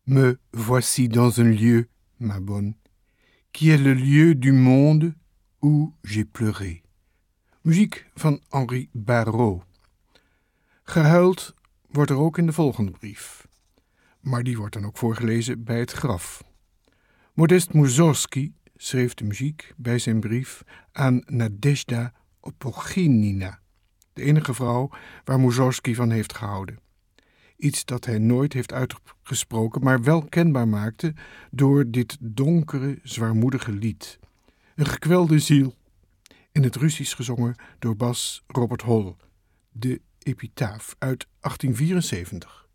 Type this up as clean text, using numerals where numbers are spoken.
Me voici dans un lieu, ma bonne, qui est le lieu du monde où j'ai pleuré. Muziek van Henri Barrault. Gehuild wordt er ook in de volgende brief. Maar die wordt dan ook voorgelezen bij het graf. Modest Mussorgsky schreef de muziek bij zijn brief aan Nadezhda Opochninina, de enige vrouw waar Mussorgsky van heeft gehouden. Iets dat hij nooit heeft uitgesproken, maar wel kenbaar maakte door dit donkere, zwaarmoedige lied. Een gekwelde ziel, in het Russisch gezongen door bas Robert Holl, de epitaaf uit 1874.